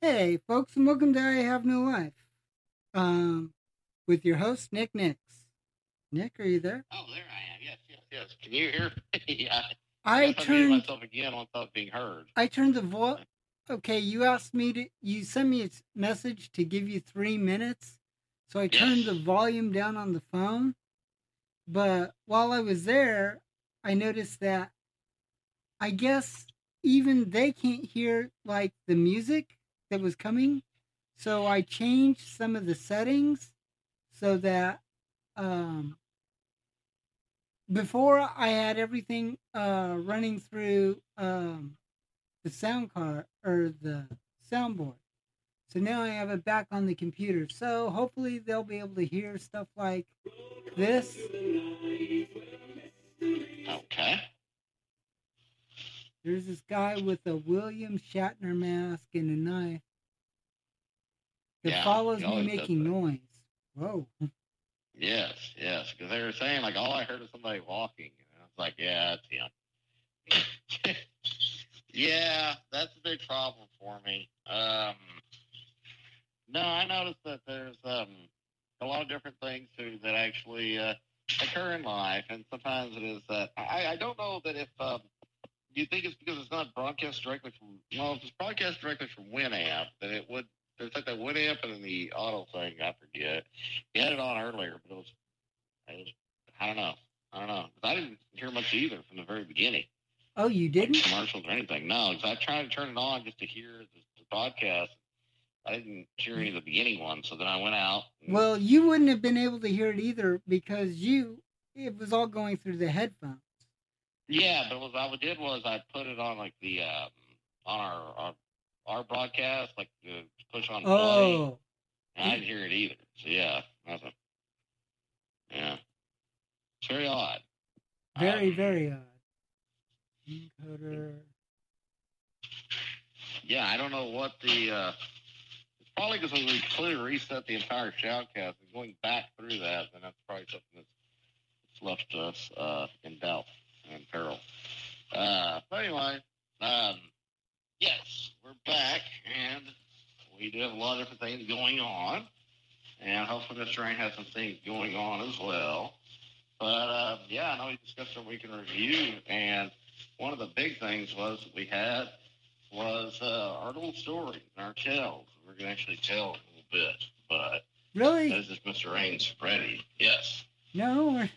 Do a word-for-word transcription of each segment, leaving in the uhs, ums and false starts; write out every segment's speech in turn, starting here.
Hey, folks, and welcome to I Have No Life. Um, with your host Nick Nix. Nick, are you there? Oh, there I am. Yes, yes, yes. Can you hear me? I, I I guess I muted turned. myself again without being heard. I turned the vo. Okay, you asked me to. You sent me a message to give you three minutes, so I turned Yes. the volume down on the phone. But while I was there, I noticed that I guess even they can't hear like the music that was coming. So I changed some of the settings so that um, before I had everything uh, running through um, the sound card or the soundboard. So now I have it back on the computer. So hopefully they'll be able to hear stuff like this. Okay. There's this guy with a William Shatner mask and a knife that Yeah, follows he me always does making that. noise. Whoa. Yes, yes. Because they were saying, like, all I heard was somebody walking. And I was like, yeah, that's him. Yeah, that's a big problem for me. Um, no, I noticed that there's um, a lot of different things too that actually uh, occur in life, and sometimes it is that I, I don't know that if um, do you think it's because it's not broadcast directly from well, if it's broadcast directly from Winamp, then it would. There's like that Winamp and then the auto thing. I forget. You had it on earlier, but it was. It was I don't know. I don't know. 'Cause I didn't hear much either from the very beginning. Oh, you Like didn't? commercials or anything. No, because I tried to turn it on just to hear the, the podcast. I didn't hear any of the beginning ones, so then I went out. And, Well, you wouldn't have been able to hear it either because you it was all going through the headphones. yeah, but what I did was I put it on like the um, on our, our our broadcast, like the push on play. Oh. And I didn't hear it either. So yeah, nothing. Yeah, it's very odd. Very, Um, very odd. Encoder. Yeah, I don't know what the. Uh, it's probably because we completely reset the entire shoutcast and going back through that, then that's probably something that's, that's left us uh, in doubt and peril. Uh, but anyway, um, yes, we're back, and we do have a lot of different things going on, and hopefully Mister Rain has some things going on as well. But uh, yeah, I know we discussed our week in review, and one of the big things was that we had was uh, our little stories and our tales. We're going to actually tell a little bit, but Really? this is Mister Rain's ready. Yes. No. We're...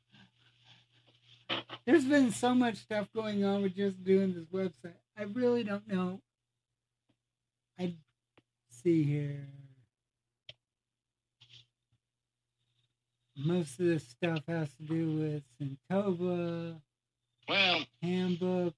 There's been so much stuff going on with just doing this website. I really don't know. I see here. Most of this stuff has to do with Syntova. Well, handbooks.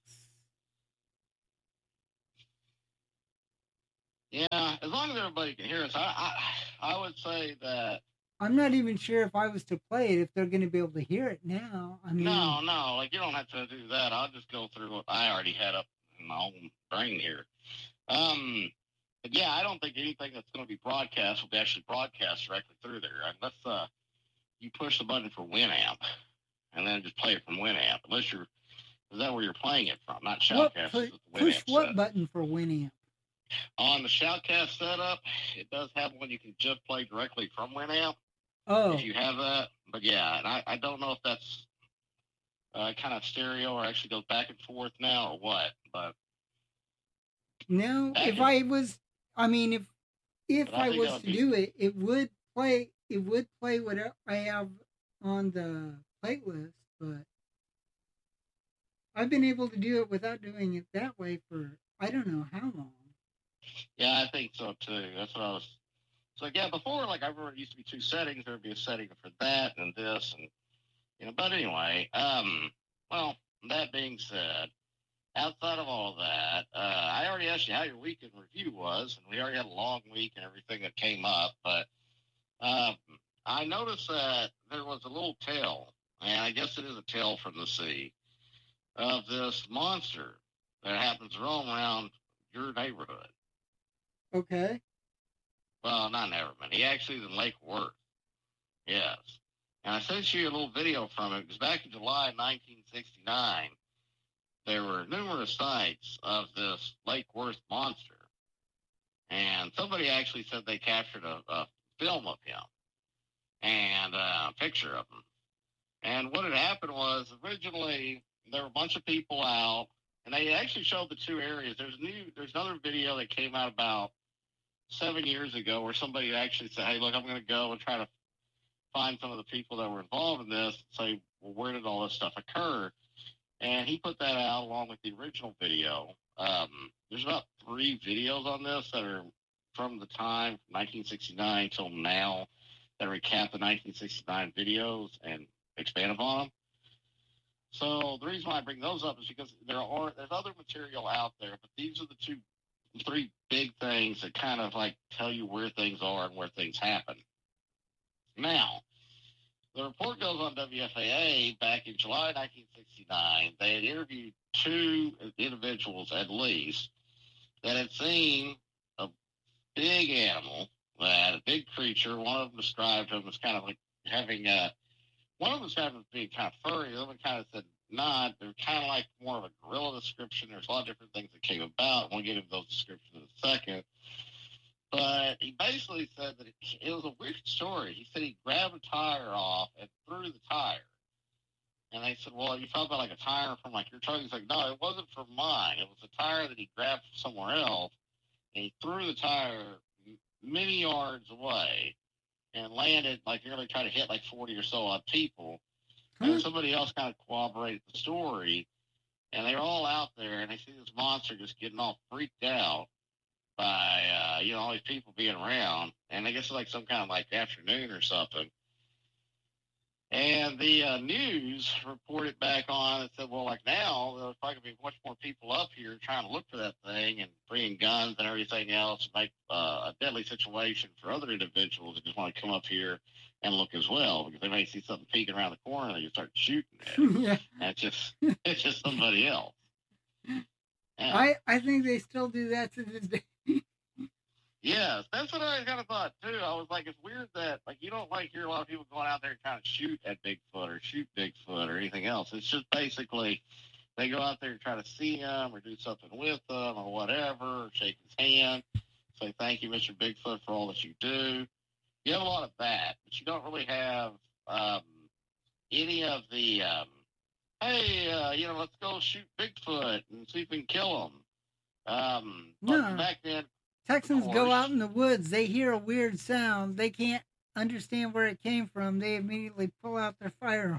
Yeah, as long as everybody can hear us, I, I, I would say that. I'm not even sure if I was to play it, if they're going to be able to hear it now. I mean, no, no, like you don't have to do that. I'll just go through what I already had up in my own brain here. Um, but yeah, I don't think anything that's going to be broadcast will be actually broadcast directly through there unless uh, you push the button for Winamp and then just play it from Winamp. Unless you're, is that where you're playing it from? Not Shoutcast. What, pu- push what set. Button for Winamp? On the Shoutcast setup, it does have one you can just play directly from Winamp. Oh. If you have that. But yeah, and I, I don't know if that's uh, kind of stereo or actually goes back and forth now or what. But no, if in, I was, I mean, if if I, I was to be, do it, it would play. It would play what I have on the playlist, but I've been able to do it without doing it that way for I don't know how long. Yeah, I think so too. That's what I was. So yeah, before like I remember it used to be two settings. There would be a setting for that and this, and you know. But anyway, um, well, that being said, outside of all of that, uh, I already asked you how your week in review was, and we already had a long week and everything that came up. But um, I noticed that there was a little tale, and I guess it is a tale from the sea, of this monster that happens to roam around your neighborhood. Okay. Well, not Neverman. He actually is in Lake Worth. Yes. And I sent you a little video from it because back in July nineteen sixty-nine, there were numerous sights of this Lake Worth monster. And somebody actually said they captured a, a film of him and uh, a picture of him. And what had happened was originally there were a bunch of people out, and they actually showed the two areas. There's new, there's another video that came out about seven years ago where somebody actually said, "Hey, look, I'm going to go and try to find some of the people that were involved in this and say, well, where did all this stuff occur?" And he put that out along with the original video. Um, there's about three videos on this that are from the time from nineteen sixty-nine till now that recap the nineteen sixty-nine videos and expand upon them. So the reason why I bring those up is because there are there's other material out there, but these are the two, three big things that kind of like tell you where things are and where things happen. Now, the report goes on W F A A back in July nineteen sixty-nine. They had interviewed two individuals at least that had seen a big animal, that a big creature. One of them described him as kind of like having a, one of them described him as being kind of furry. The other one kind of said not. They're kind of like more of a gorilla description. There's a lot of different things that came about. We'll get into those descriptions in a second. But he basically said that it, it was a weird story. He said he grabbed a tire off and threw the tire. And they said, well, you felt about like a tire from like your truck. He's like, no, it wasn't from mine. It was a tire that he grabbed from somewhere else. And he threw the tire many yards away and landed like you're going to try to hit like forty or so odd people. And then somebody else kind of corroborated the story. And they're all out there and they see this monster just getting all freaked out by, uh, you know, all these people being around. And I guess it's like some kind of like afternoon or something. And the uh, news reported back on and said, well, like now, there's probably going to be much more people up here trying to look for that thing and bringing guns and everything else, make uh, a deadly situation for other individuals that just want to come up here and look as well, because they may see something peeking around the corner and they just start shooting at it. Yeah. And it's just, it's just somebody else. Yeah. I, I think they still do that to this day. Yes, that's what I kind of thought too. I was like, it's weird that like you don't like hear a lot of people going out there trying to shoot at Bigfoot or shoot Bigfoot or anything else. It's just basically they go out there and try to see him or do something with him or whatever, or shake his hand, say thank you, Mister Bigfoot, for all that you do. You have a lot of that, but you don't really have um, any of the um, hey, uh, you know, let's go shoot Bigfoot and see if we can kill him. Um, but no. back then. Texans go out in the woods. They hear a weird sound. They can't understand where it came from. They immediately pull out their firearms.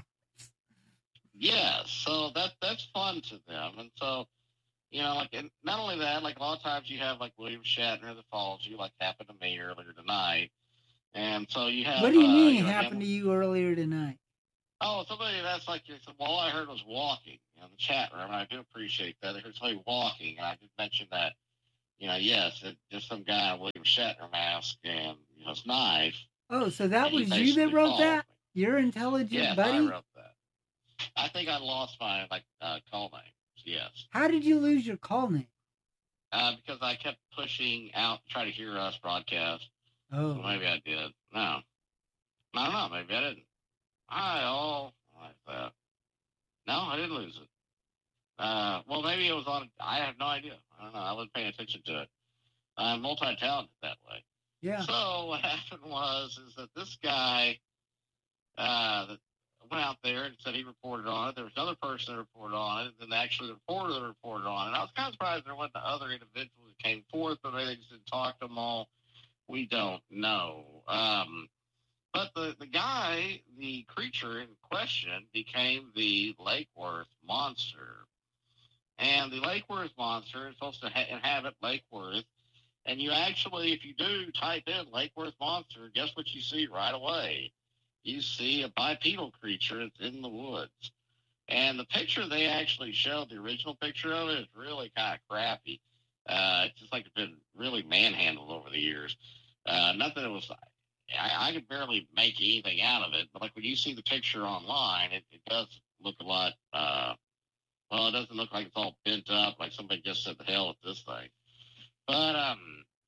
Yeah, so that that's fun to them. And so, you know, like, and not only that, like a lot of times you have like William Shatner that follows you, like happened to me earlier tonight. And so you have. What do you mean uh, you know, happened him, to you earlier tonight? Oh, somebody that's like, well, all I heard was walking in the chat room, and I do appreciate that. I heard somebody walking, and I did mention that. You know, yes, it, just some guy in William Shatner mask and, you know, his knife. Oh, so that was you that wrote that? Me. Your intelligent yes, buddy? I wrote that. I think I lost my, like, uh, call name, yes. How did you lose your call name? Uh, because I kept pushing out to try to hear us broadcast. Oh. So maybe I did. No. I don't know, maybe I didn't. I all like that. No, I didn't lose it. Uh, well, maybe it was on, I have no idea. I don't know. I wasn't paying attention to it. I'm multi-talented that way. Yeah. So what happened was, is that this guy uh, that went out there and said he reported on it. There was another person that reported on it, and then actually the reporter that reported on it. And I was kind of surprised there wasn't other individuals that came forth, but maybe they just didn't talk to them all. We don't know. Um, but the, the guy, the creature in question, became the Lake Worth monster. And the Lake Worth monster is supposed to ha- inhabit Lake Worth. And you actually, if you do type in Lake Worth monster, guess what you see right away? You see a bipedal creature that's in the woods. And the picture they actually showed, the original picture of it, is really kind of crappy. Uh, it's just like it's been really manhandled over the years. Uh, not that it was, I, I could barely make anything out of it. But like when you see the picture online, it, it does look a lot, uh, well, it doesn't look like it's all bent up, like somebody just said the hell with this thing. But, um,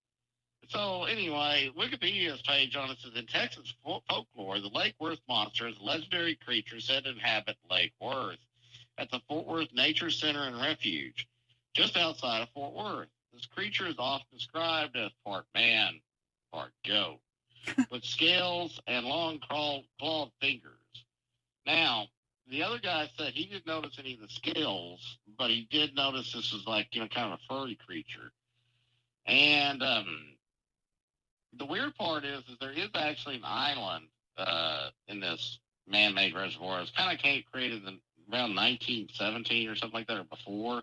so anyway, Wikipedia's page on it says, in Texas folklore, the Lake Worth monster is a legendary creature said to inhabit Lake Worth at the Fort Worth Nature Center and Refuge, just outside of Fort Worth. This creature is often described as part man, part goat, with scales and long clawed, clawed fingers. Now, the other guy said he didn't notice any of the scales, but he did notice this was like, you know, kind of a furry creature. And um, the weird part is, is there is actually an island uh, in this man-made reservoir. It's kind of created in around nineteen seventeen or something like that, or before.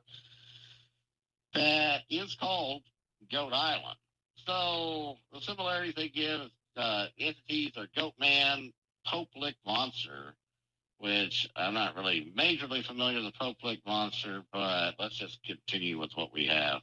That is called Goat Island. So the similarities they give is uh, entities are Goat Man, Pope Lick Monster, which I'm not really majorly familiar with the Pope Lick Monster, but let's just continue with what we have.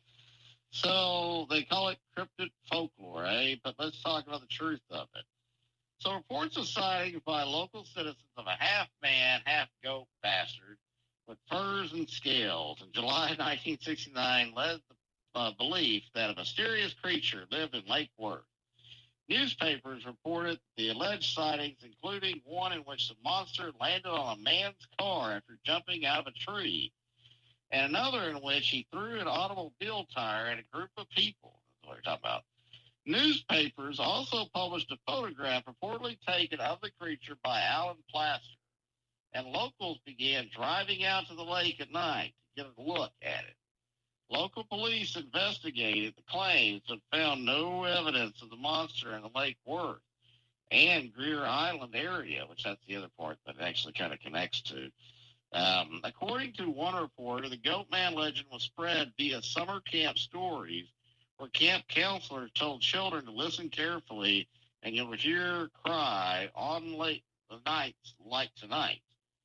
So they call it cryptid folklore, eh? But let's talk about the truth of it. So reports of sightings by local citizens of a half-man, half-goat bastard with furs and scales in July nineteen sixty-nine led the uh, belief that a mysterious creature lived in Lake Worth. Newspapers reported the alleged sightings, including one in which the monster landed on a man's car after jumping out of a tree, and another in which he threw an automobile tire at a group of people. That's what we're talking about. Newspapers also published a photograph reportedly taken of the creature by Alan Plaster, and locals began driving out to the lake at night to get a look at it. Local police investigated the claims but found no evidence of the monster in the Lake Worth and Greer Island area, which that's the other part that it actually kind of connects to. Um, according to one reporter, the Goat Man legend was spread via summer camp stories where camp counselors told children to listen carefully and you'll hear cry on late nights like tonight.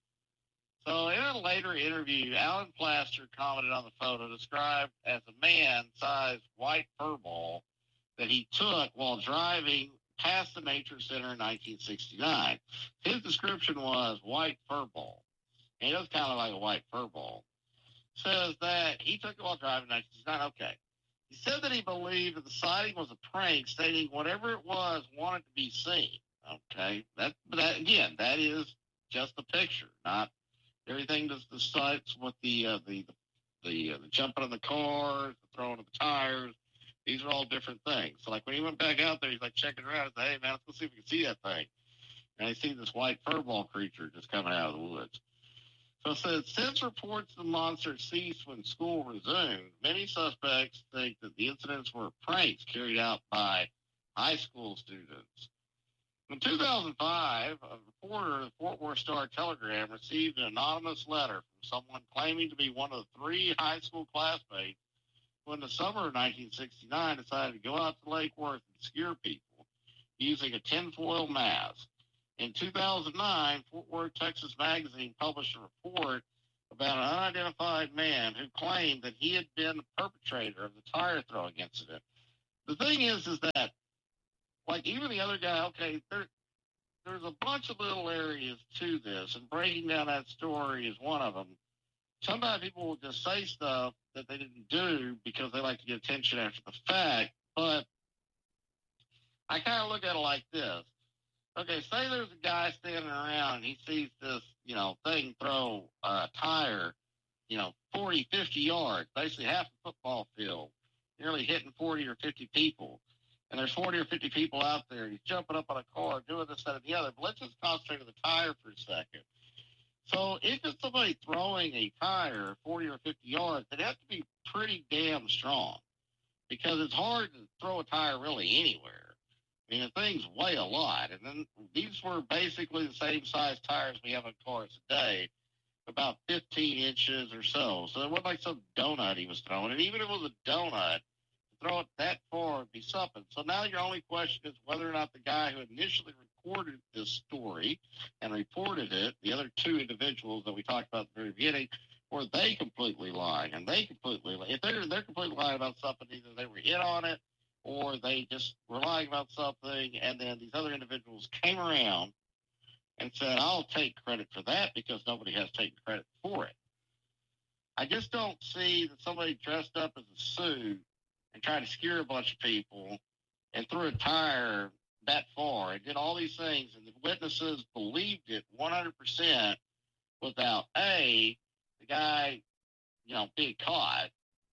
So in a later interview, Alan Plaster commented on the photo described as a man-sized white fur ball that he took while driving past the Nature Center in nineteen sixty-nine. His description was white fur ball. And it was kind of like a white fur ball. Says that he took it while driving in nineteen sixty-nine. Okay. He said that he believed that the sighting was a prank, stating whatever it was wanted to be seen. Okay. That, but that, again, that is just a picture, not everything that's the sights with the uh, the the, uh, the jumping in the cars, the throwing of the tires. These are all different things. So like when he went back out there, he's like checking around. He's like, hey man, let's go see if we can see that thing. And I see this white furball creature just coming out of the woods. So it says, since reports of the monster ceased when school resumed, many suspects think that the incidents were pranks carried out by high school students. In two thousand five, a reporter of the Fort Worth Star-Telegram received an anonymous letter from someone claiming to be one of the three high school classmates who in the summer of nineteen sixty-nine decided to go out to Lake Worth and scare people using a tinfoil mask. In two thousand nine, Fort Worth, Texas Magazine published a report about an unidentified man who claimed that he had been the perpetrator of the tire throwing incident. The thing is, is that, like even the other guy, okay, there, there's a bunch of little areas to this, and breaking down that story is one of them. Sometimes people will just say stuff that they didn't do because they like to get attention after the fact, but I kind of look at it like this. Okay, say there's a guy standing around and he sees this, you know, thing throw a tire, you know, forty, fifty yards, basically half a football field, nearly hitting forty or fifty people. And there's forty or fifty people out there. He's jumping up on a car, doing this, that, and the other. But let's just concentrate on the tire for a second. So if it's somebody throwing a tire forty or fifty yards, it has to be pretty damn strong because it's hard to throw a tire really anywhere. I mean, the things weigh a lot. And then these were basically the same size tires we have in cars today, about fifteen inches or so. So it wasn't like some donut he was throwing. And even if it was a donut, to throw it that far would be something. So now your only question is whether or not the guy who initially recorded this story and reported it, the other two individuals that we talked about at the very beginning, were they completely lying? And they completely, if they're, they're completely lying about something, either they were in on it, or they just were lying about something, and then these other individuals came around and said, I'll take credit for that because nobody has taken credit for it. I just don't see that somebody dressed up as a suit and tried to scare a bunch of people and threw a tire that far and did all these things, and the witnesses believed it one hundred percent without, A, the guy, you know, being caught,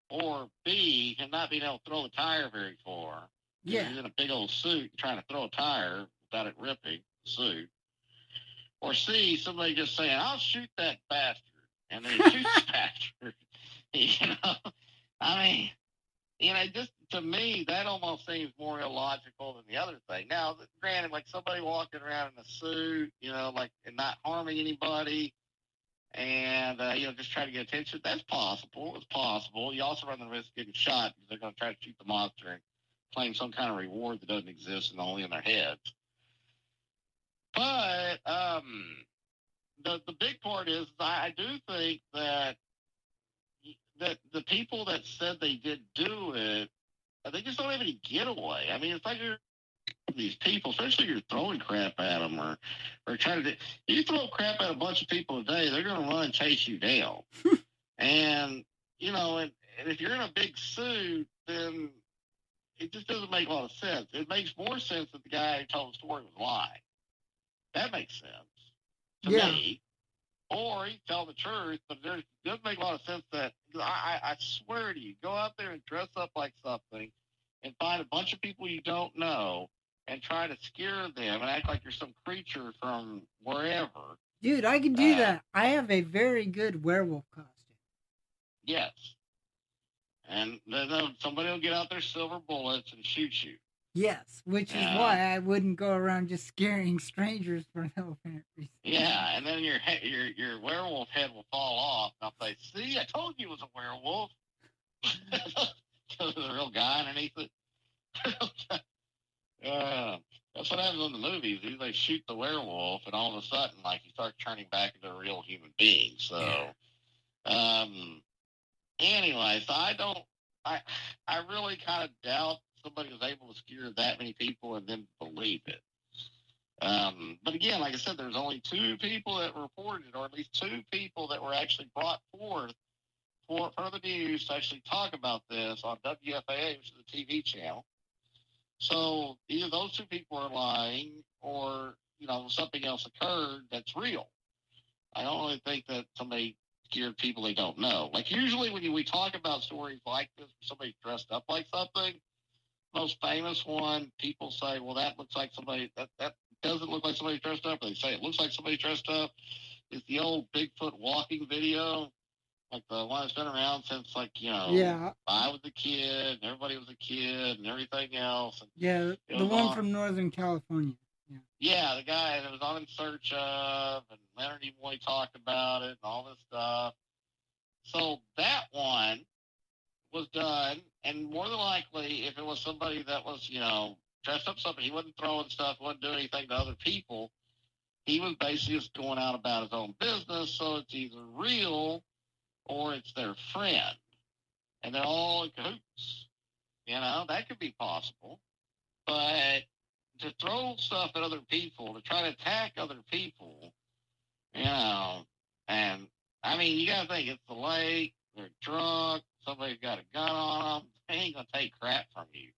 or B, him not being able to throw the tire very far. Yeah. He's in a big old suit trying to throw a tire without it ripping the suit. Or C, somebody just saying, I'll shoot that bastard. And then he shoots the bastard. You know? I mean, you know, just to me, that almost seems more illogical than the other thing. Now, granted, like somebody walking around in a suit, you know, like and not harming anybody and, uh, you know, just trying to get attention, that's possible. It's possible. You also run the risk of getting shot because they're going to try to shoot the monster and claim some kind of reward that doesn't exist and only in their heads. But um, the the big part is I, I do think that that the people that said they did do it, they just don't have any getaway. I mean, it's like you're these people, especially if you're throwing crap at them or or trying to. You throw crap at a bunch of people a day, they're going to run and chase you down. And you know, and, and if you're in a big suit, then it just doesn't make a lot of sense. It makes more sense that the guy who told the story was lying. That makes sense to Yeah. me. Or he's telling the truth, but there doesn't make a lot of sense that I, I, I swear to you, go out there and dress up like something and find a bunch of people you don't know and try to scare them and act like you're some creature from wherever. Dude, I can do Uh, that. I have a very good werewolf costume. Yes. And then uh, somebody will get out their silver bullets and shoot you. Yes, which is Yeah. why I wouldn't go around just scaring strangers for no apparent reason. Yeah, and then your he- your your werewolf head will fall off. And I'll say, "See, I told you it was a werewolf." There's a real guy underneath it. uh, that's what happens in the movies. They shoot the werewolf, and all of a sudden, like he starts turning back into a real human being. So, um, anyway, so I don't. I I really kind of doubt somebody was able to scare that many people and then believe it. Um, but again, like I said, there's only two people that reported, or at least two people that were actually brought forth for, for the news to actually talk about this on W F A A, which is a T V channel. So either those two people are lying or, you know, something else occurred that's real. I don't really think that somebody scared people they don't know. Like usually when we talk about stories like this, somebody dressed up like something, most famous one, people say, well, that looks like somebody, that, that doesn't look like somebody dressed up. They say it looks like somebody dressed up. It's the old Bigfoot walking video, like the one that's been around since, like, you know, Yeah, I was a kid and everybody was a kid and everything else. And yeah, it the was one on- from Northern California. Yeah, Yeah, the guy that was on In Search Of, and Leonard Nimoy talked about it and all this stuff. So that one was done, and more than likely, if it was somebody that was, you know, dressed up something, he wasn't throwing stuff, wasn't doing anything to other people. He was basically just going out about his own business, so it's either real or it's their friend. And they're all in cahoots. You know, that could be possible. But to throw stuff at other people, to try to attack other people, you know, and I mean, you got to think it's the lake, they're drunk, somebody's got a gun on them, they ain't going to take crap from you.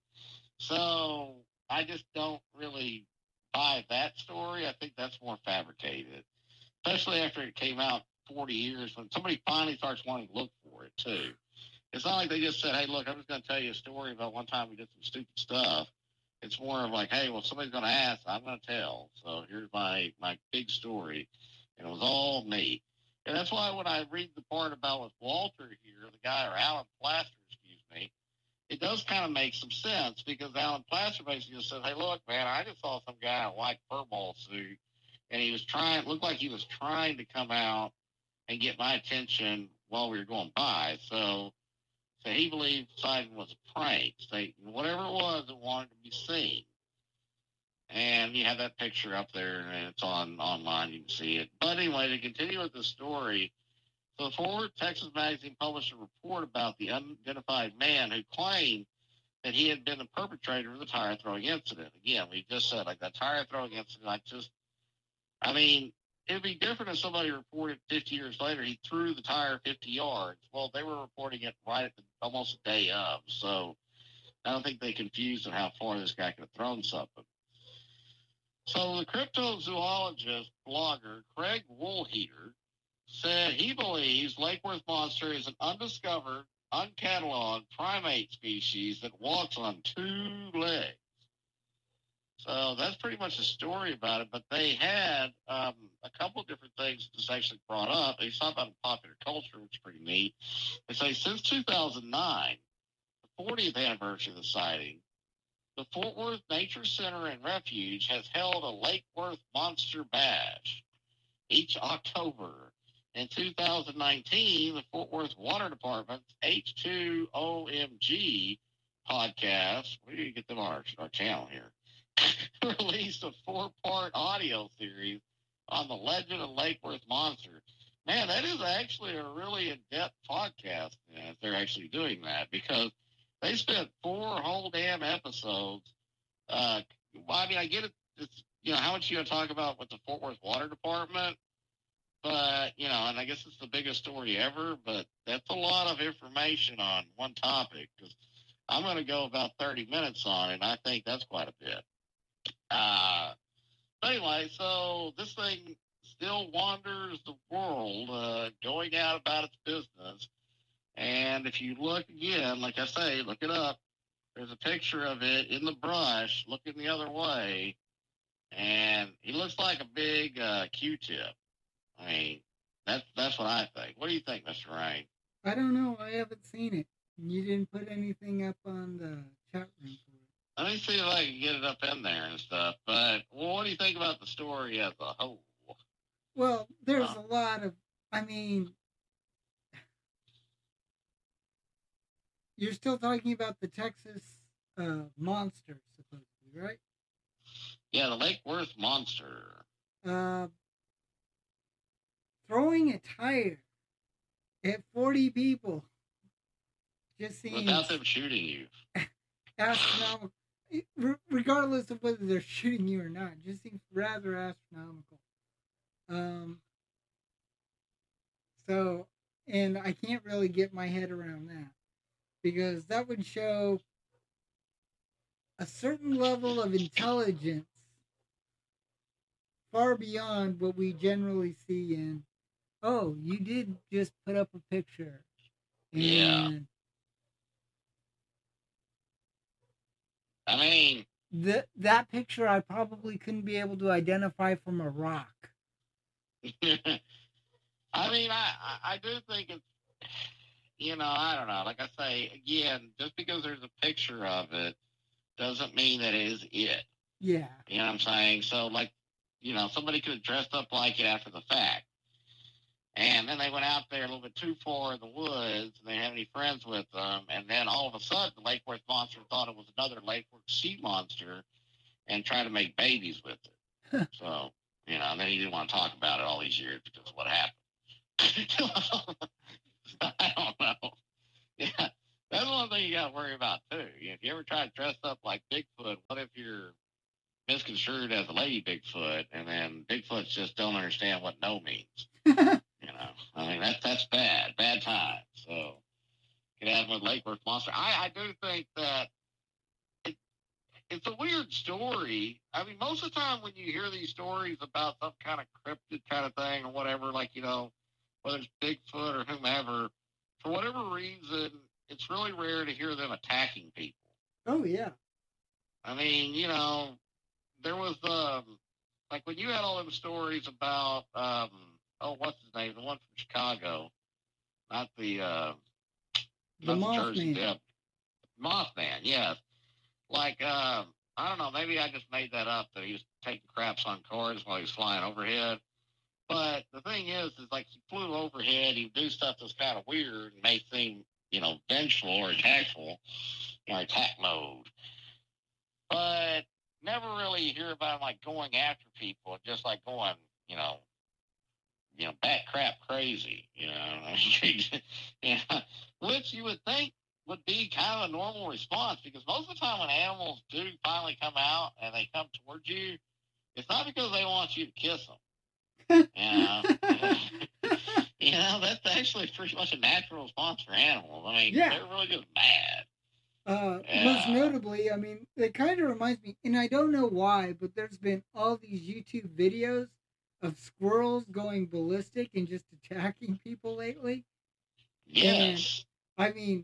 So I just don't really buy that story. I think that's more fabricated, especially after it came out forty years when somebody finally starts wanting to look for it, too. It's not like they just said, hey, look, I'm just going to tell you a story about one time we did some stupid stuff. It's more of like, hey, well, somebody's going to ask, I'm going to tell. So here's my, my big story. And it was all me. And that's why when I read the part about with Walter here, the guy, or Alan Plaster, excuse me, it does kind of make some sense because Alan Plaster basically just said, hey, look, man, I just saw some guy in a white furball suit, and he was trying, looked like he was trying to come out and get my attention while we were going by. So, so he believed Sidon was a prank. So whatever it was, it wanted to be seen. And you have that picture up there, and it's on online. You can see it. But anyway, to continue with the story, so the Forward Texas Magazine published a report about the unidentified man who claimed that he had been the perpetrator of the tire throwing incident. Again, we just said, like, that tire throwing incident, like, just, I mean, it would be different if somebody reported fifty years later he threw the tire fifty yards. Well, they were reporting it right at the, almost the day of. So I don't think they confused on how far this guy could have thrown something. So the cryptozoologist blogger Craig Woolheater said he believes Lake Worth Monster is an undiscovered uncatalogued primate species that walks on two legs. So that's pretty much the story about it. But they had um, a couple of different things that's actually brought up. They talk about in popular culture, which is pretty neat. They say since two thousand nine, the fortieth anniversary of the sighting, the Fort Worth Nature Center and Refuge has held a Lake Worth Monster Bash each October. In two thousand nineteen, the Fort Worth Water Department's H two O M G podcast, we need to get them on our, our channel here, released a four-part audio series on the legend of Lake Worth Monster. Man, that is actually a really in-depth podcast, man, if they're actually doing that, because they spent four whole damn episodes. Uh, well, I mean, I get it. It's, you know, how much you going to talk about with the Fort Worth Water Department? But, you know, and I guess it's the biggest story ever, but that's a lot of information on one topic, because I'm going to go about thirty minutes on it, and I think that's quite a bit. Uh, anyway, so this thing still wanders the world, uh, going out about its business. And if you look again, like I say, look it up. There's a picture of it in the brush, looking the other way, and he looks like a big uh, Q-tip. I mean, that's that's what I think. What do you think, Mister Rain? I don't know. I haven't seen it. You didn't put anything up on the chat room for it. Let me see if I can get it up in there and stuff. But well, what do you think about the story as a whole? Well, there's uh, a lot of. I mean, you're still talking about the Texas uh, monster, supposedly, right? Yeah, the Lake Worth monster. Uh, throwing a tire at forty people just seems without them shooting you. Astronomical. Regardless of whether they're shooting you or not, it just seems rather astronomical. Um. So, and I can't really get my head around that, because that would show a certain level of intelligence far beyond what we generally see in, oh, you did just put up a picture. And yeah. I mean, the, that picture I probably couldn't be able to identify from a rock. I mean, I, I do think it's, you know, I don't know. Like I say, again, just because there's a picture of it doesn't mean that it is it. Yeah. You know what I'm saying? So, like, you know, somebody could have dressed up like it after the fact. And then they went out there a little bit too far in the woods, and they didn't have any friends with them. And then all of a sudden, the Lake Worth monster thought it was another Lake Worth sea monster and tried to make babies with it. So, you know, and then he didn't want to talk about it all these years because of what happened. I don't know. Yeah, that's one thing you got to worry about, too. If you ever try to dress up like Bigfoot, what if you're misconstrued as a lady Bigfoot, and then Bigfoots just don't understand what no means? You know, I mean, that, that's bad, bad time. So, could happen with Lake Worth monster. I, I do think that it, it's a weird story. I mean, most of the time when you hear these stories about some kind of cryptid kind of thing or whatever, like, you know, whether it's Bigfoot or whomever, for whatever reason, it's really rare to hear them attacking people. Oh, yeah. I mean, you know, there was, um, like, when you had all those stories about, um, oh, what's his name? The one from Chicago. Not the, uh, the not the Jersey Mothman. Devil. Mothman, yes. Like, uh, I don't know, maybe I just made that up, that he was taking craps on cars while he was flying overhead. But the thing is, is like he flew overhead, he would do stuff that's kind of weird and may seem, you know, vengeful or attackful, you know, attack mode. But never really hear about him like going after people, just like going, you know, you know, bat crap crazy, you know, you know, which you would think would be kind of a normal response, because most of the time when animals do finally come out and they come towards you, it's not because they want you to kiss them. You know, you know, that's actually pretty much a natural response for animals. I mean, yeah. They're really just mad. Uh, yeah. Most notably, I mean, it kind of reminds me, and I don't know why, but there's been all these YouTube videos of squirrels going ballistic and just attacking people lately. Yes. I mean,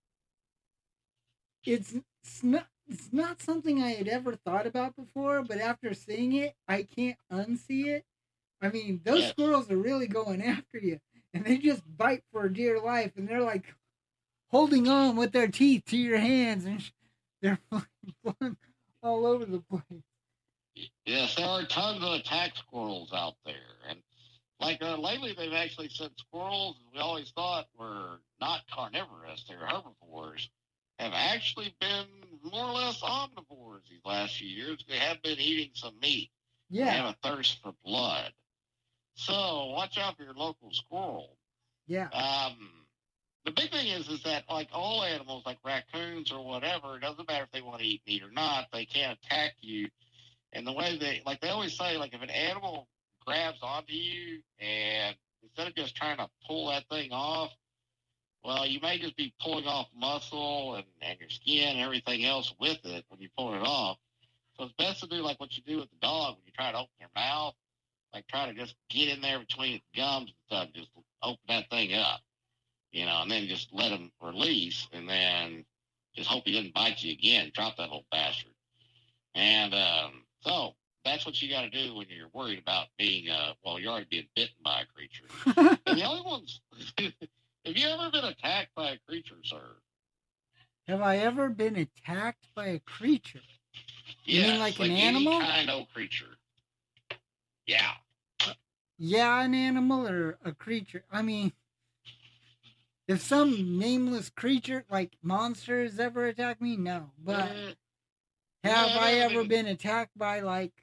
it's, it's not it's not something I had ever thought about before, but after seeing it, I can't unsee it. I mean, those Yes. squirrels are really going after you, and they just bite for dear life, and they're like holding on with their teeth to your hands, and they're flying all over the place. Yes, there are tons of attack squirrels out there, and like uh, lately they've actually said squirrels we always thought were not carnivorous, they were herbivores, have actually been more or less omnivores these last few years. They have been eating some meat. Yeah. They have a thirst for blood. So watch out for your local squirrel. Yeah. Um, the big thing is, is that like all animals, like raccoons or whatever, it doesn't matter if they want to eat meat or not, they can't attack you. And the way they, like they always say, like if an animal grabs onto you and instead of just trying to pull that thing off, well, you may just be pulling off muscle and, and your skin and everything else with it when you pull it off. So it's best to do like what you do with the dog when you try to open your mouth, like try to just get in there between its gums and stuff, just open that thing up, you know, and then just let him release and then just hope he doesn't bite you again. Drop that little bastard. And um, so that's what you got to do when you're worried about being, uh, well, you're already being bitten by a creature. And the only ones, have you ever been attacked by a creature, sir? Have I ever been attacked by a creature? You yes, mean like, like an any animal? kind of creature. Yeah. Uh, yeah, an animal or a creature. I mean, if some nameless creature, like monsters, ever attack me, no. But Mm, have yeah, I I ever mean, been attacked by, like,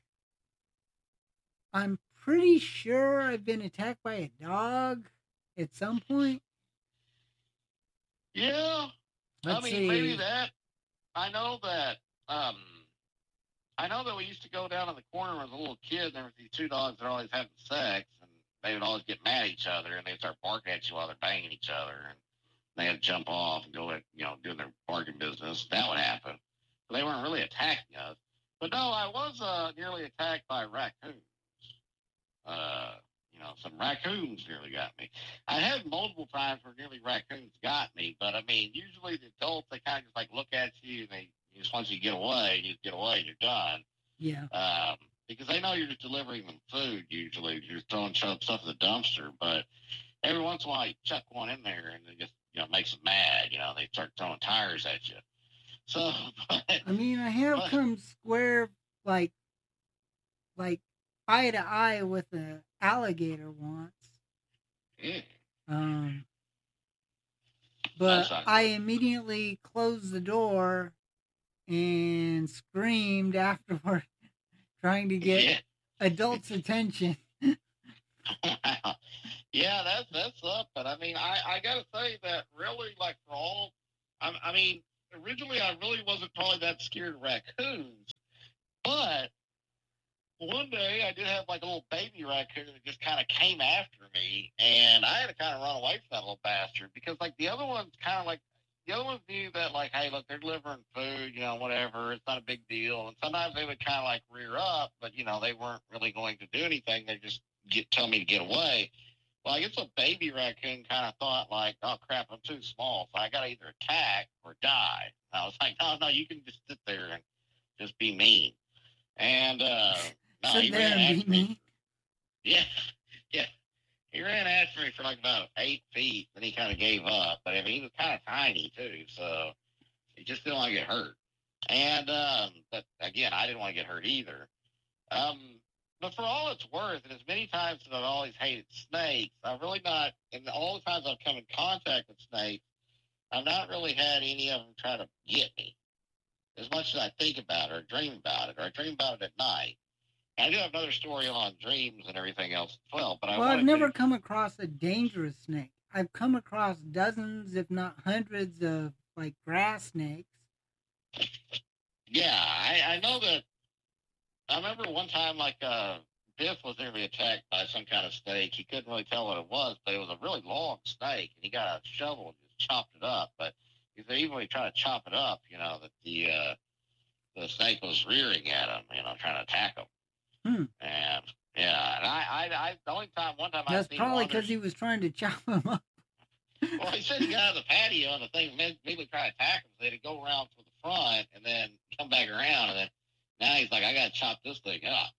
I'm pretty sure I've been attacked by a dog at some point. yeah. Let's I mean, see. maybe that. I know that. Um, I know that we used to go down in the corner as a little kid, and there was these two dogs that were always having sex, and they would always get mad at each other, and they'd start barking at you while they're banging each other, and they had to jump off and go at, you know, doing their barking business. That would happen. But they weren't really attacking us. But no, I was uh, nearly attacked by raccoons. Uh, you know, some raccoons nearly got me. I had multiple times where nearly raccoons got me, but I mean, usually the adults, they kind of just like look at you and they just want you to get away, you get away, and you're done. Yeah. Um, because they know you're just delivering them food usually. You're just throwing stuff in the dumpster, but every once in a while you chuck one in there and it just, you know, makes them mad. You know, they start throwing tires at you. So, but, I mean, I have but, come square, like, like eye to eye with an alligator once. mm, Um, but I immediately closed the door and screamed afterward, trying to get yeah. adults' attention. Wow. Yeah, that's that's up. But I mean, I I gotta say that really, like for all, I, I mean, originally I really wasn't probably that scared of raccoons, but one day I did have like a little baby raccoon that just kind of came after me, and I had to kind of run away from that little bastard because like the other ones kind of like the other ones knew that like, hey, look, they're delivering food, you know, whatever, it's not a big deal, and sometimes they would kind of like rear up, but you know, they weren't really going to do anything. They just get tell me to get away. Well, I guess a baby raccoon kind of thought like, oh crap, I'm too small, so I got to either attack or die. And I was like, no, no, you can just sit there and just be mean. And uh, no, Sit he there ran and after beat me. me. Yeah, yeah. He ran after me for like about eight feet, then he kind of gave up. But I mean, he was kind of tiny too, so he just didn't want to get hurt. And um, but again, I didn't want to get hurt either. Um, but for all it's worth, and as many times as I've always hated snakes, I've really not, and all the times I've come in contact with snakes, I've not really had any of them try to get me. As much as I think about it or dream about it, or I dream about it at night. And I do have another story on dreams and everything else as well, but I Well, I've wanted never to. come across a dangerous snake. I've come across dozens, if not hundreds, of like grass snakes. Yeah, I, I know that. I remember one time, like, uh, Biff was nearly attacked by some kind of snake. He couldn't really tell what it was, but it was a really long snake, and he got a shovel and just chopped it up. But even when he tried to chop it up, you know, that the uh, the snake was rearing at him, you know, trying to attack him. Hmm. And yeah, and I, I, I, the only time, one time That's I seen probably one. because he was trying to chop him up. Well, he said he got out of the patio, and the thing immediately tried to attack him. So they had to go around to the front and then come back around. And then now he's like, I got to chop this thing up.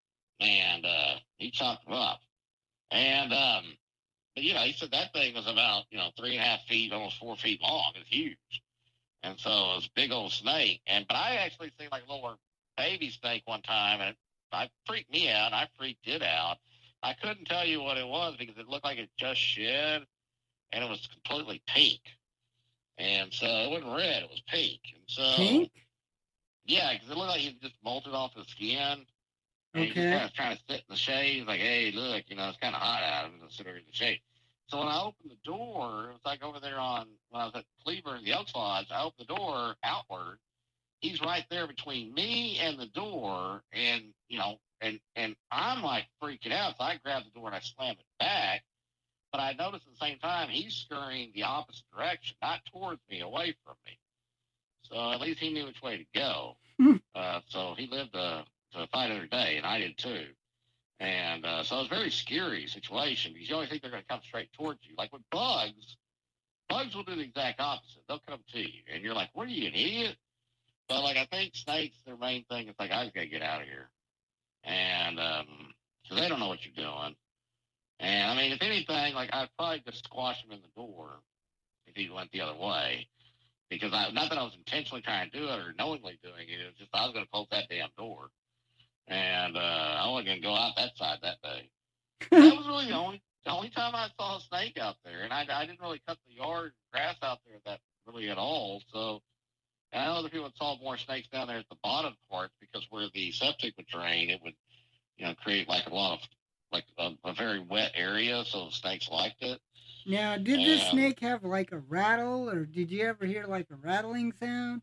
And uh, he chopped him up. And, um, but, you know, he said that thing was about, you know, three and a half feet, almost four feet long. It's huge. And so it was a big old snake. And But I actually seen like a little baby snake one time, and it, it freaked me out, and I freaked it out. I couldn't tell you what it was because it looked like it just shed, and it was completely pink. And so it wasn't red, it was pink. And so, Pink? Yeah, because it looked like it just molted off the skin. And Okay. he just kind of trying to sit in the shade. He's like, hey, look, you know, it's kind of hot out. I'm going to sit over in the shade. So when I opened the door, it was like over there on, when I was at Cleveland, the Elks Lodge, I opened the door outward. He's right there between me and the door. And, you know, and, and I'm like freaking out. So I grabbed the door and I slammed it back. But I noticed at the same time, he's scurrying the opposite direction, not towards me, away from me. So at least he knew which way to go. uh, so he lived to, to fight another day, and I did too. And uh, so it was a very scary situation because you always think they're going to come straight towards you. Like with bugs, bugs will do the exact opposite. They'll come to you, and you're like, what are you, an idiot? But like I think snakes, their main thing is like, I just got to get out of here. And um, so they don't know what you're doing. And I mean, if anything, like I'd probably just squash him in the door if he went the other way. Because I, not that I was intentionally trying to do it or knowingly doing it, it was just I was going to close that damn door. And uh, I wasn't going to go out that side that day. That was really the only the only time I saw a snake out there. And I, I didn't really cut the yard grass out there that really at all. So and I know other people saw more snakes down there at the bottom part because where the septic would drain, it would, you know, create like a lot of, like a, a very wet area. So the snakes liked it. Now, did and, this snake have like a rattle, or did you ever hear like a rattling sound?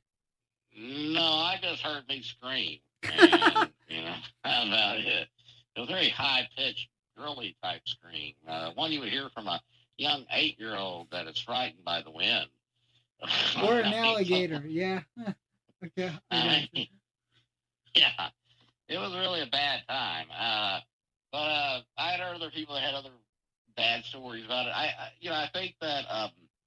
No, I just heard me scream. And, you know, how about it? It was a very high-pitched, girly type scream. Uh, one you would hear from a young eight-year-old that is frightened by the wind. Or an alligator, yeah. Okay. I mean, yeah, it was really a bad time. Uh, but uh, I had heard other people that had other bad stories about it. I, I you know, I think that um,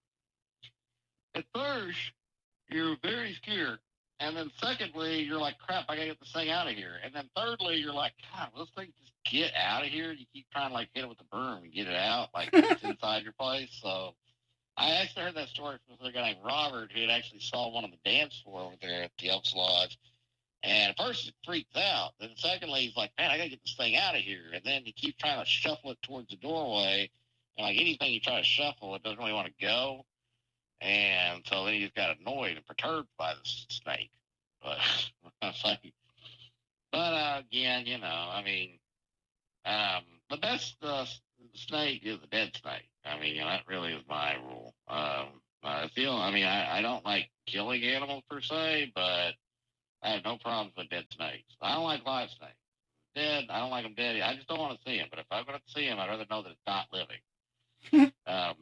at first you're very scared, and then secondly you're like, crap, I gotta get this thing out of here. And then thirdly you're like, God, will this thing just get out of here? You keep trying to like hit it with the broom and get it out, like it's inside your place. So I actually heard that story from a guy named Robert who had actually saw one on the dance floor over there at the Elks Lodge. And at first, it freaks out. Then secondly, he's like, man, I got to get this thing out of here. And then he keeps trying to shuffle it towards the doorway. And like anything you try to shuffle, it doesn't really want to go. And so then he just got annoyed and perturbed by the snake. But I was like, but uh, again, you know, I mean, um, the best uh, snake is a dead snake. I mean, you know, that really is my rule. Um, I feel, I mean, I, I don't like killing animals per se, but I have no problems with dead snakes. I don't like live snakes. Dead, I don't like them dead. I just don't want to see them. But if I'm going to see them, I'd rather know that it's not living. um,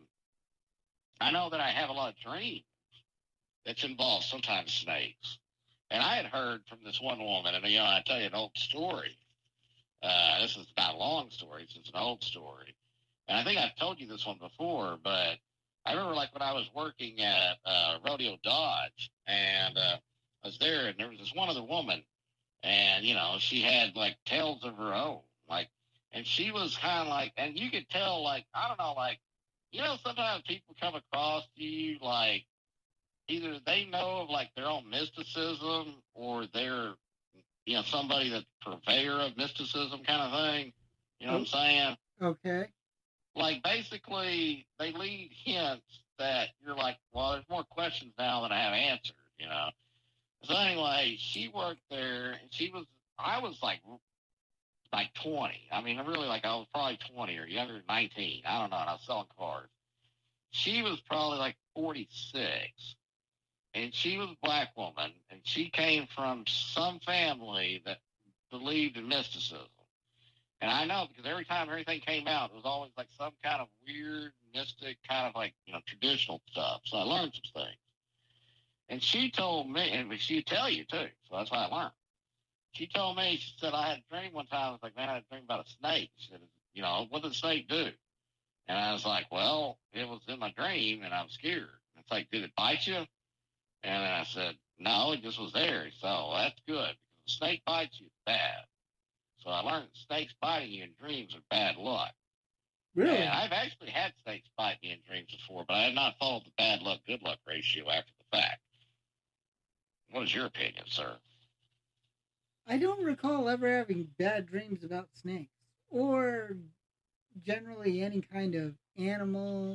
I know that I have a lot of dreams that involve sometimes snakes. And I had heard from this one woman, and, you know, I tell you an old story. Uh, this is not a long story. It's an old story. And I think I've told you this one before, but I remember, like, when I was working at uh, Rodeo Dodge, and uh, I was there, and there was this one other woman, and, you know, she had, like, tails of her own, like, and she was kind of like, and you could tell, like, I don't know, like, you know, sometimes people come across to you, like, either they know of, like, their own mysticism, or they're, you know, somebody that's purveyor of mysticism kind of thing, you know oh. what I'm saying? Okay. Like, basically, they leave hints that you're like, well, there's more questions now than I have answered, you know? So anyway, she worked there, and she was, I was like, like twenty. I mean, really, like, I was probably twenty or younger, nineteen. I don't know, and I was selling cars. She was probably like forty-six, and she was a black woman, and she came from some family that believed in mysticism. And I know because every time everything came out, it was always like some kind of weird, mystic, kind of like, you know, traditional stuff. So I learned some things. And she told me, and she'd tell you too, so that's why I learned. She told me, she said, I had a dream one time. I was like, man, I had a dream about a snake. She said, you know, what did the snake do? And I was like, well, it was in my dream, and I'm scared. It's like, did it bite you? And I said, no, it just was there. So that's good. Because if a snake bites you, it's bad. So I learned that snakes biting you in dreams are bad luck. Really? And I've actually had snakes bite me in dreams before, but I have not followed the bad luck, good luck ratio after the fact. What is your opinion, sir? I don't recall ever having bad dreams about snakes or generally any kind of animal.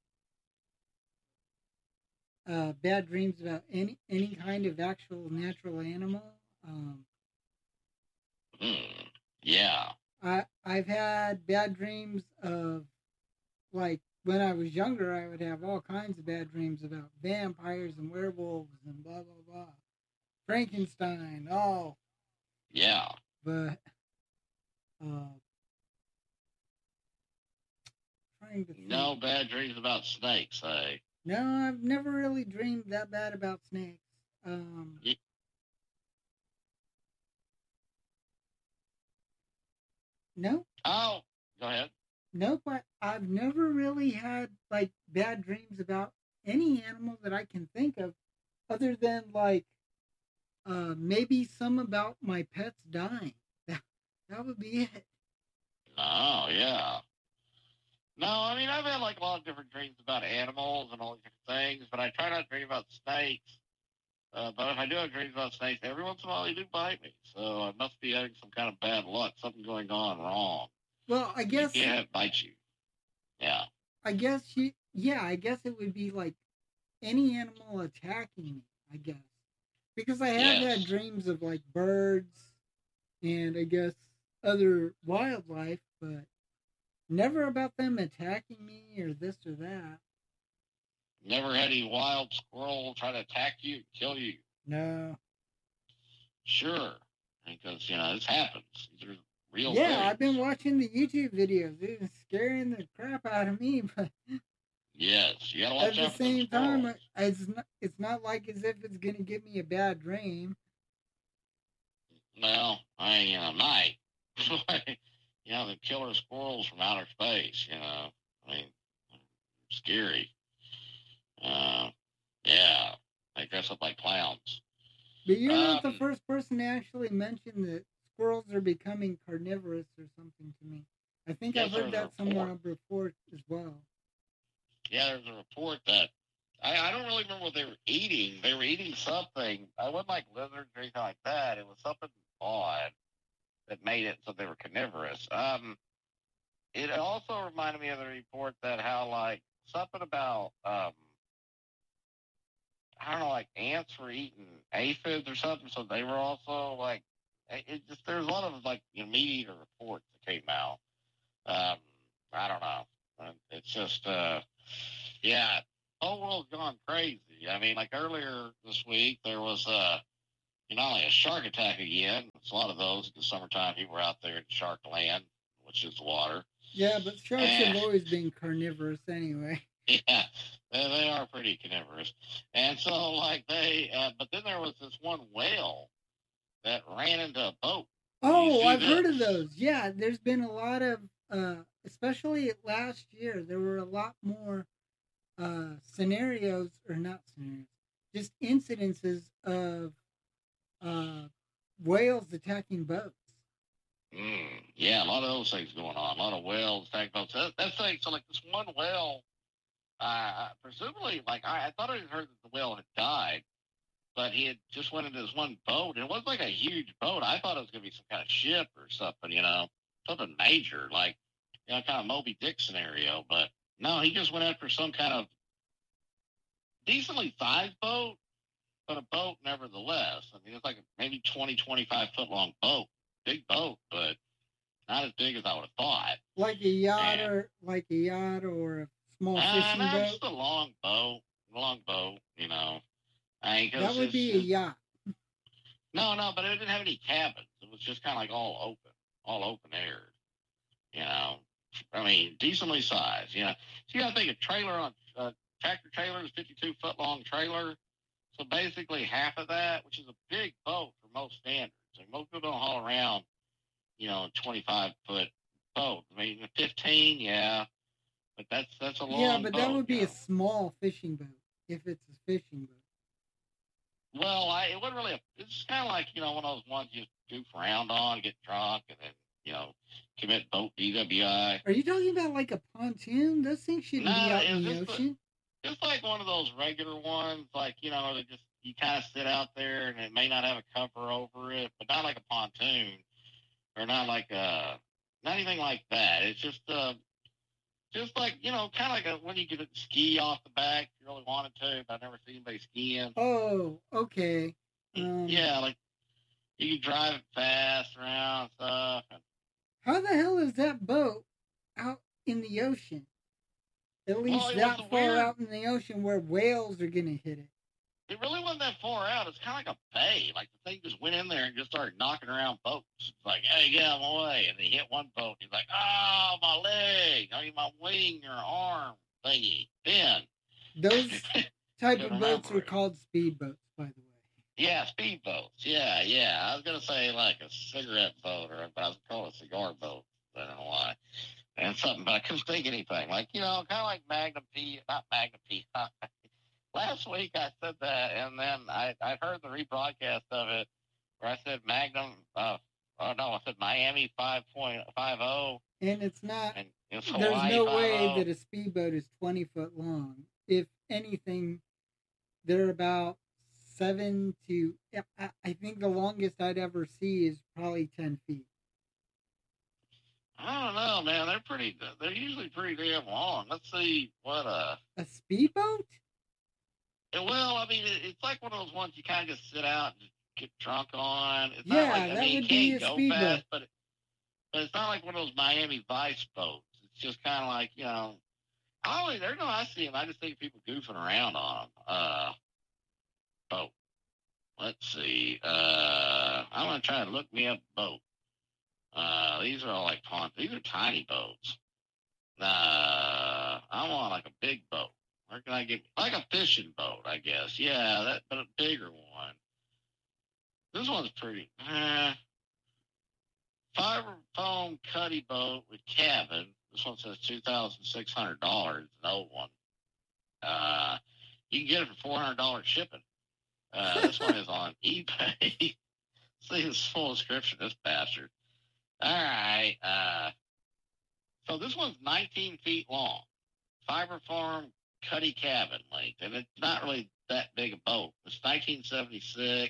Uh, bad dreams about any any kind of actual natural animal. Um, Hmm. Yeah. I I've had bad dreams of like when I was younger. I would have all kinds of bad dreams about vampires and werewolves and blah blah blah. Frankenstein. Oh, Yeah. but uh, trying to think. No bad dreams about snakes, eh? No, I've never really dreamed that bad about snakes. Um, Ye- no, Oh, go ahead. nope. I, I've never really had like bad dreams about any animal that I can think of, other than like uh, maybe some about my pets dying. That that would be it. Oh, yeah. No, I mean, I've had like a lot of different dreams about animals and all these different things, but I try not to dream about snakes. Uh, but if I do have dreams about snakes, every once in a while they do bite me. So I must be having some kind of bad luck, something going on wrong. Well, I You guess can't have it bite you. Yeah. I guess you yeah, I guess it would be like any animal attacking me. I guess because I have had Yes. dreams of like birds and I guess other wildlife, but never about them attacking me or this or that. Never had any wild squirrel try to attack you and kill you. No. Sure. Because, you know, this happens. These are real Yeah, things. I've been watching the YouTube videos. It's scaring the crap out of me, but Yes. You got to at watch the out for those same time, squirrels. it's not, it's not like as if it's going to give me a bad dream. Well, I, you know, might. You know, the killer squirrels from outer space, you know. I mean, scary. Uh, yeah. They dress up like clowns. But you're not the Um, first person to actually mention that squirrels are becoming carnivorous or something to me. I think I've yes, heard there's a that somewhere report. before as well. Yeah, there's a report that I, I don't really remember what they were eating. They were eating something. I wasn't like lizards or anything like that. It was something odd that made it so they were carnivorous. Um, it also reminded me of the report that how like something about um, I don't know, like ants were eating aphids or something, so they were also like it just there's a lot of like you know, meat eater reports that came out. Um, I don't know. Uh, It's just uh, yeah, whole world's gone crazy. I mean, like earlier this week there was uh, you know, not only a shark attack again. It's a lot of those in the summertime. People were out there in shark land, which is the water. Yeah, but sharks have And always been carnivorous anyway. yeah, they, they are pretty carnivorous. And so, like, they, uh, but then there was this one whale that ran into a boat. Do you Oh, see I've heard of this? those. Yeah, there's been a lot of, uh, especially last year, there were a lot more uh, scenarios, or not scenarios, just incidences of uh, whales attacking boats. Mm, yeah, a lot of those things going on. A lot of whales attack boats. That, that thing, so like this one whale, uh, presumably, like I, I thought I had heard that the whale had died, but he had just went into this one boat. And it wasn't like a huge boat. I thought it was going to be some kind of ship or something, you know, something major, like, you know, kind of Moby Dick scenario. But no, he just went after some kind of decently sized boat, but a boat nevertheless. I mean, it's like a maybe twenty, twenty-five foot long boat. Big boat, but not as big as I would have thought. Like a yacht And or like a yacht or a small uh, fishing no, boat. just a long boat, long boat, you know. I mean, That because would it's, be a it's yacht. no, no, but it didn't have any cabins. It was just kind of like all open, all open air. You know, I mean, decently sized. You know, so you got to think a trailer on a tractor trailer is fifty-two foot long trailer. So basically half of that, which is a big boat for most standards. I mean, most people don't haul around, you know, a twenty-five foot boat. I mean, a fifteen, yeah, but That's that's a long Yeah, but boat, that would be you a know. small fishing boat if it's a fishing boat. Well, I it wasn't really. A, it's kind of like you know one of those ones you goof around on, get drunk, and then you know commit boat D W I. Are you talking about like a pontoon? Those things shouldn't be No, out it in was the just a, ocean. just like one of those regular ones, like you know, that just you kind of sit out there, and it may not have a cover over it, but not like a pontoon, or not like a not anything like that. It's just uh, just like you know, kind of like a, when you could ski off the back if you really wanted to. But I've never seen anybody skiing. Oh, okay. Um, Yeah, like you can drive it fast around and stuff. And, How the hell is that boat out in the ocean? At well, least it was that a far weird. out in the ocean where whales are gonna hit it. It really wasn't that far out. It's kind of like a bay. Like the thing just went in there and just started knocking around boats. It's like, hey, get out of my way. And he hit one boat. He's like, oh, my leg. I mean, my wing or arm thingy. Fin. Those type Couldn't of boats remember are it. called speedboats, by the way. Yeah, speedboats. Yeah, yeah. I was going to say like a cigarette boat, or but I was going to call it a cigar boat. I don't know why. And something, but I couldn't think of anything. Like, you know, kind of like Magnum P, not Magnum P. Last week I said that, and then I, I heard the rebroadcast of it where I said Magnum, uh, oh no, I said Miami five point five oh. And it's not, And it's there's Hawaii no five way oh. that a speedboat is twenty foot long. If anything, they're about seven to, I, I think the longest I'd ever see is probably ten feet. I don't know, man. They're pretty, they're usually pretty damn long. Let's see what, uh, A speedboat? well, I mean, it, it's like one of those ones you kind of just sit out and just get drunk on. It's Yeah, not like, I that mean, would it be can't a go speedboat. fast, but, it, but it's not like one of those Miami Vice boats. It's just kind of like, you know, I always, every time I see them, I just think people goofing around on them. Uh, boat. Let's see. Uh, I'm going to try to look me up boat. Uh, these are all like pontoons. These are tiny boats. Uh, I want like a big boat. Where can I get like a fishing boat? I guess. Yeah, that, but a bigger one. This one's pretty. Eh. Fiber foam cuddy boat with cabin. This one says two thousand six hundred dollars. An old one. Uh, you can get it for four hundred dollars shipping. Uh, this one is on eBay. See his full description. This bastard. All right. Uh, so this one's nineteen feet long. Fiber foam cuddy cabin length, and it's not really that big a boat. It's nineteen seventy-six,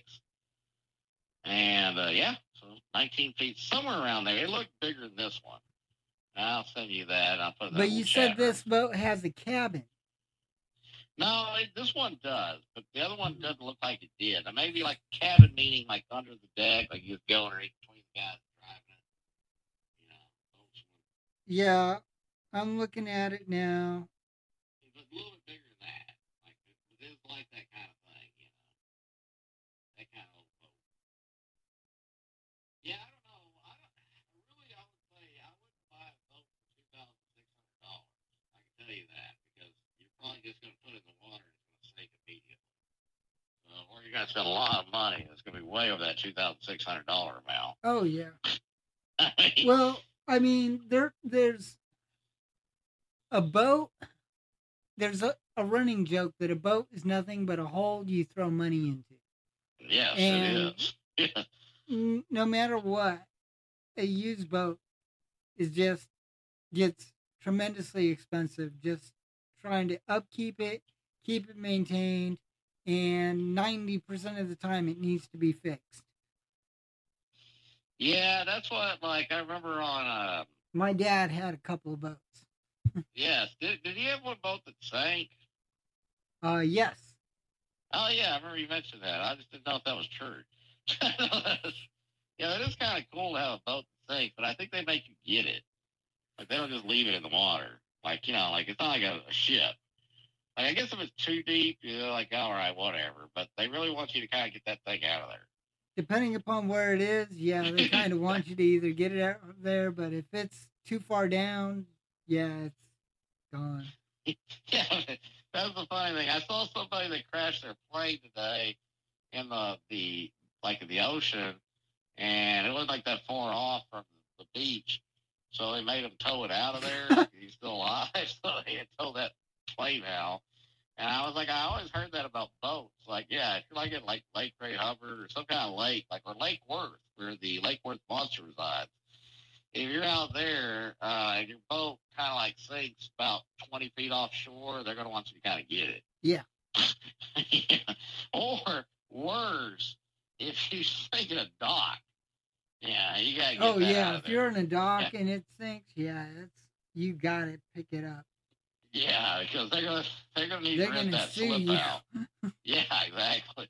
and uh, yeah, so nineteen feet, somewhere around there. It looked bigger than this one. I'll send you that. I'll put it in But that you little said chat this room. boat has a cabin. No, it, this one does, but the other one doesn't look like it did. Now, maybe like cabin meaning like under the deck, like you just go underneath between the guys driving it. You know, those ones. Yeah, I'm looking at it now. It was a little bit bigger than that. Like it, it is like that kind of thing, you know, that kind of old boat. Yeah, I don't know. I don't. Really, I would say I wouldn't buy a boat for two thousand six hundred dollars. I can tell you that because you're probably just going to put it in the water and it's going to sink immediately. Uh, or you're going to spend a lot of money. It's going to be way over that two thousand six hundred dollar amount. Oh yeah. I mean, Well, I mean, there there's a boat. There's a, a running joke that a boat is nothing but a hole you throw money into. yes, and it is. Yeah. n- no matter what, a used boat is just gets tremendously expensive. Just trying to upkeep it, keep it maintained, and ninety percent of the time it needs to be fixed. Yeah, that's what, like, I remember on, uh, My dad had a couple of boats. yes, did, did he have one boat that sank? Uh, yes. Oh, yeah, I remember you mentioned that. I just didn't know if that was true. Yeah, it is kind of cool to have a boat that sinks, but I think they make you get it. Like, they don't just leave it in the water. Like, you know, like, it's not like a, a ship. Like, I guess if it's too deep, you're like, all right, whatever. But they really want you to kind of get that thing out of there. Depending upon where it is, yeah, they kind of want you to either get it out there, but if it's too far down, yeah, it's gone. Yeah, that's the funny thing. I saw somebody that crashed their plane today in the, the like in the ocean, and it wasn't like that far off from the beach. So they made him tow it out of there. Like he's still alive. So they had to tow that plane out. And I was like, I always heard that about boats. Like, yeah, if you're like at like Lake Ray Hubbard or some kind of lake, like or Lake Worth, where the Lake Worth monster resides. If you're out there uh, and your boat kind of like sinks about twenty feet offshore, they're going to want you to kind of get it. Yeah. Yeah. Or worse, if you sink in a dock, yeah, you got to get Oh that yeah, out of if there. you're in a dock Yeah. and it sinks, yeah, that's you got to pick it up. Yeah, because they're gonna they're gonna need They're to rip gonna that sue slip you. out. Yeah, exactly.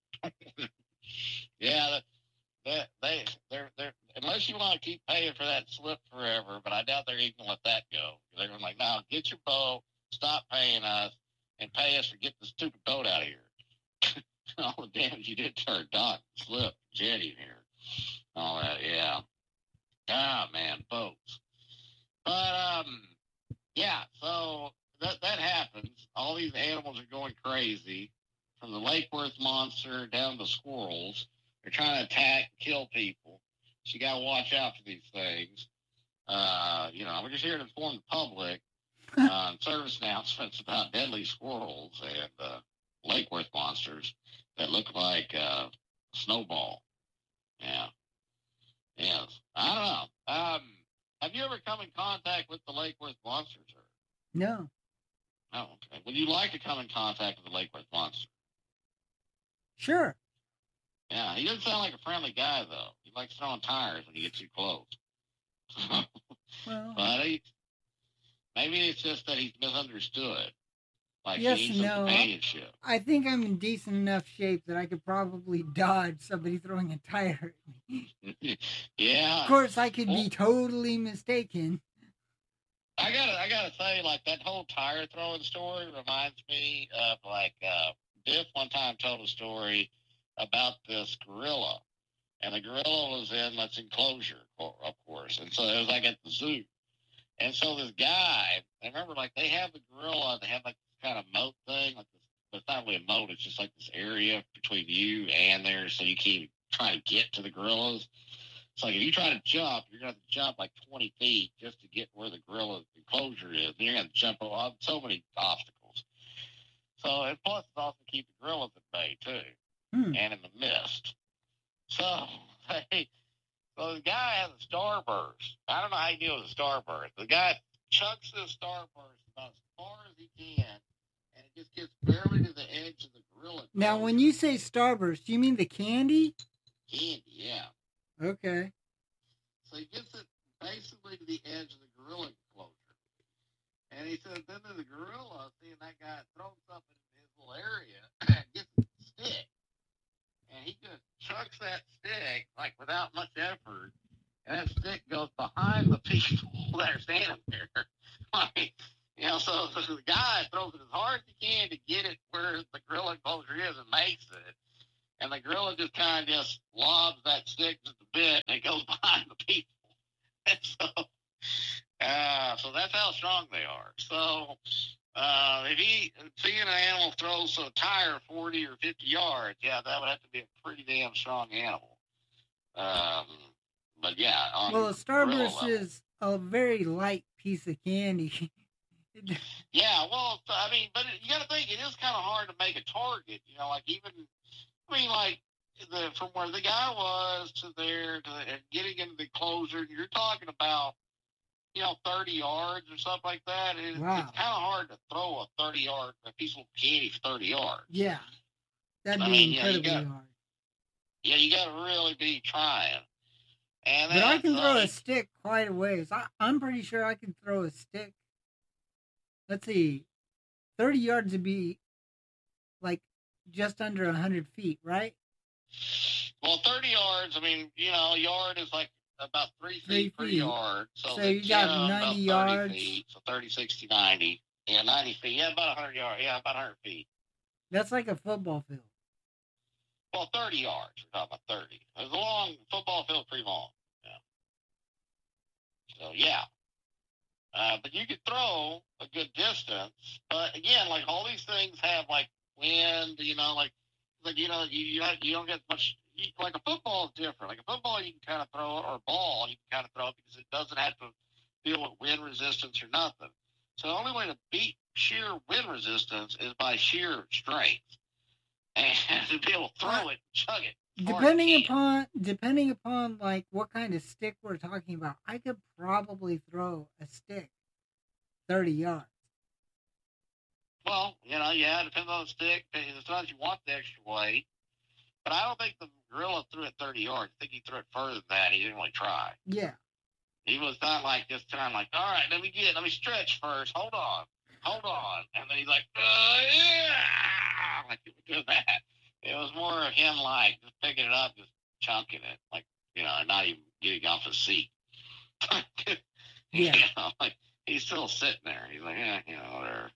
Yeah, that, that they they're they're unless you want to keep paying for that slip forever, but I doubt they're even gonna let that go. They're gonna like, now get your boat, stop paying us, and pay us to get the stupid boat out of here. All the damage you did to our dock, slip, jetty here, all that. Yeah. Ah man, boats. But um. Yeah, so that that happens. All these animals are going crazy, from the Lake Worth monster down to squirrels. They're trying to attack, kill people. So you got to watch out for these things. Uh, you know, we're just here to inform the public on service announcements about deadly squirrels and uh, Lake Worth monsters that look like uh, Snowball. Yeah. Yes. I don't know. Um, have you ever come in contact with the Lake Worth monsters? Or? No. Oh, okay. Would you like to come in contact with the Lake Worth monster? Sure. Yeah, he doesn't sound like a friendly guy, though. He likes throwing tires when you get too close. Well, But he, maybe it's just that he's misunderstood. Like yes he and needs some no. companionship. I think I'm in decent enough shape that I could probably dodge somebody throwing a tire at me. Yeah. Of course, I could Well, be totally mistaken. I gotta, I gotta say, like that whole tire throwing story reminds me of like uh, Biff one time told a story about this gorilla, and the gorilla was in this enclosure, of course, and so it was like at the zoo, and so this guy, I remember like they have the gorilla, they have like this kind of moat thing, like this, but it's not really a moat, it's just like this area between you and there, so you can't try to get to the gorillas. It's like if you try to jump, you're going to have to jump like twenty feet just to get where the gorilla enclosure is. And you're going to jump over so many obstacles. So, and plus, it's also keep the gorillas at bay, too, Hmm. and in the mist. So, hey, so the guy has a starburst. I don't know how you deal with a starburst. The guy chucks this starburst about as far as he can, and it just gets barely to the edge of the gorilla. Now, when you say starburst, you mean the candy? Candy, yeah. Okay. So he gets it basically to the edge of the gorilla enclosure. And he said, then the gorilla, seeing that guy throw something in his little area, gets a stick. And he just chucks that stick, like, without much effort. And that stick goes behind the people that are standing there. Like, you know, so the guy throws it as hard as he can to get it where the gorilla enclosure is and makes it. And the gorilla just kind of just lobs that stick just a bit, and it goes behind the people. And so, uh, so that's how strong they are. So, uh, if he seeing an animal throw a tire forty or fifty yards, yeah, that would have to be a pretty damn strong animal. Um, but yeah, on Well, a starburst level. is a very light piece of candy. Yeah, well, I mean, but you got to think it is kind of hard to make a target. You know, like even. I mean, like, the, from where the guy was to there, to and getting into the enclosure, you're talking about, you know, thirty yards or something like that. It, Wow. It's kind of hard to throw a thirty-yard, a piece of candy for thirty yards. Yeah. That'd I be mean, yeah, you incredibly got- hard. Yeah, you got to really be trying. And But then, I can so throw a he- stick quite a ways. I, I'm pretty sure I can throw a stick. Let's see. thirty yards would be like just under one hundred feet, right? Well, thirty yards, I mean, you know, a yard is like about three Three feet per feet. yard. So, So the- you got yeah, about ninety thirty yards. Feet, so thirty, sixty, ninety. Yeah, ninety feet. Yeah, about one hundred yards. Yeah, about one hundred feet. That's like a football field. Well, thirty yards. We're talking about thirty. It's a long football field, pretty long. Yeah. So, yeah. Uh, but you could throw a good distance. But again, like all these things have like wind, you know, like, like you know, you you, not, you don't get much. You, like a football is different. Like a football, you can kind of throw it, or a ball, you can kind of throw it because it doesn't have to wind resistance or nothing. So the only way to beat sheer wind resistance is by sheer strength. And to be able to throw Uh, it, chug it. Depending upon depending upon like what kind of stick we're talking about, I could probably throw a stick thirty yards. Well, you know, yeah, it depends on the stick. Sometimes you want the extra weight. But I don't think the gorilla threw it thirty yards. I think he threw it further than that. He didn't really try. Yeah. He was not like this time, like, all right, let me get, let me stretch first. Hold on. Hold on. And then he's like, uh, yeah. Like, he was doing that. It was more of him, like, just picking it up, just chunking it. Like, you know, not even getting off his seat. Yeah. You know, like, he's still sitting there. He's like, yeah, you know, whatever.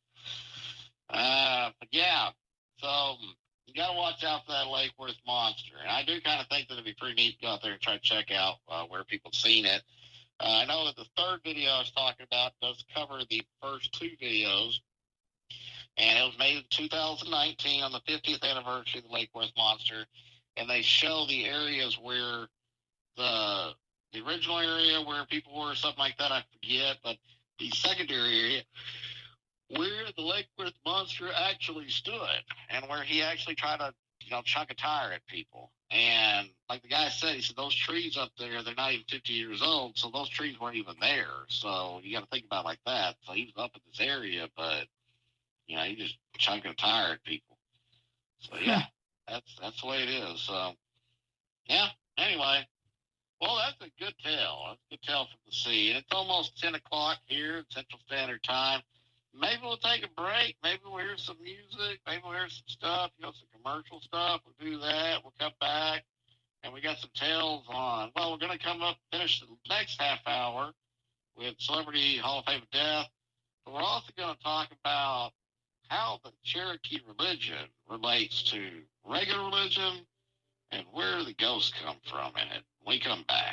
Uh, but yeah, so you got to watch out for that Lake Worth monster. And I do kind of think that it'd be pretty neat to go out there and try to check out uh, where people have seen it. Uh, I know that the third video I was talking about does cover the first two videos, and it was made in two thousand nineteen on the fiftieth anniversary of the Lake Worth monster, and they show the areas where the the original area where people were, something like that, I forget, but the secondary area where the Lake Worth monster actually stood and where he actually tried to, you know, chuck a tire at people. And like the guy said, he said, those trees up there, they're not even fifty years old, so those trees weren't even there. So you got to think about it like that. So he was up in this area, but, you know, he just chunking a tire at people. So, yeah, that's that's the way it is. So, yeah, anyway. Well, that's a good tale. That's a good tale from the sea. And it's almost ten o'clock here at Central Standard Time. Maybe we'll take a break. Maybe we'll hear some music. Maybe we'll hear some stuff, you know, some commercial stuff. We'll do that. We'll come back. And we got some tales on. Well, we're going to come up, finish the next half hour with Celebrity Hall of Fame of Death. But we're also going to talk about how the Cherokee religion relates to regular religion and where the ghosts come from in it. When we come back.